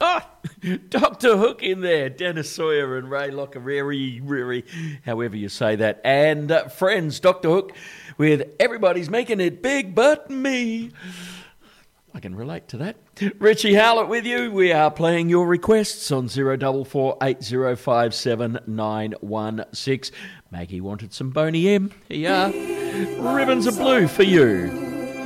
Dr. Hook in there, Dennis Sawyer and Ray Lockereri, however you say that. And friends, Dr. Hook with Everybody's Making It Big But Me. I can relate to that. Richie Howlett with you. We are playing your requests on 0448 8057 916. Maggie wanted some Boney M. Here you are. Ribbons of Blue for you.